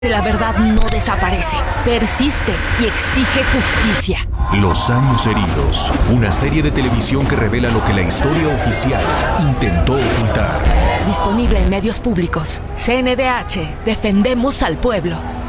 La verdad no desaparece, persiste y exige justicia. Los años heridos, una serie de televisión que revela lo que la historia oficial intentó ocultar. Disponible en medios públicos. CNDH, defendemos al pueblo.